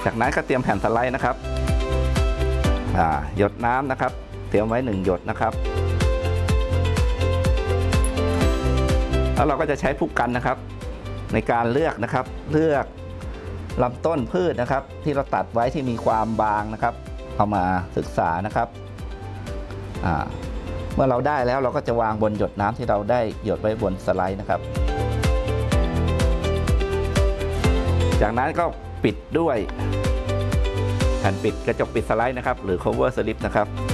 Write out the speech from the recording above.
จากนั้นก็เตรียมแผ่นสไลด์นะครับหยดน้ำนะครับเตรียมไว้1หยดนะครับแล้วเราก็จะใช้ผู้กันนะครับในการเลือกนะครับเลือกลำต้นพืชนะครับที่เราตัดไว้ที่มีความบางนะครับเอามาศึกษานะครับเมื่อเราได้แล้วเราก็จะวางบนหยดน้ำที่เราได้หยดไว้บนสไลด์นะครับจากนั้นก็ปิดด้วยแผ่นปิดกระจกปิดสไลด์นะครับหรือ cover slip นะครับ